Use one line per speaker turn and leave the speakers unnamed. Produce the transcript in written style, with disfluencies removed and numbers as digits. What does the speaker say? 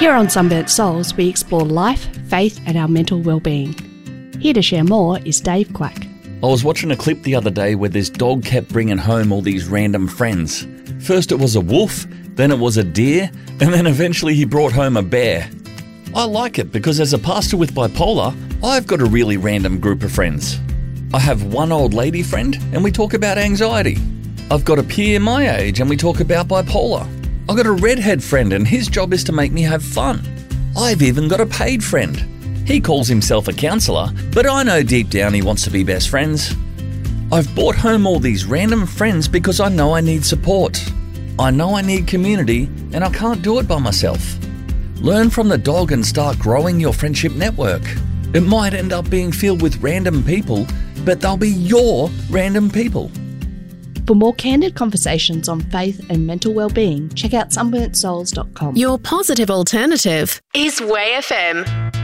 Here on Sunburnt Souls, we explore life, faith and our mental well-being. Here to share more is Dave Quack.
I was watching a clip the other day where this dog kept bringing home all these random friends. First it was a wolf, then it was a deer, and then eventually he brought home a bear. I like it because as a pastor with bipolar, I've got a really random group of friends. I have one old lady friend and we talk about anxiety. I've got a peer my age and we talk about bipolar. I've got a redhead friend and his job is to make me have fun. I've even got a paid friend. He calls himself a counsellor, but I know deep down he wants to be best friends. I've brought home all these random friends because I know I need support. I know I need community and I can't do it by myself. Learn from the dog and start growing your friendship network. It might end up being filled with random people, but they'll be your random people.
For more candid conversations on faith and mental well-being, check out sunburntsouls.com.
Your positive alternative is Way FM.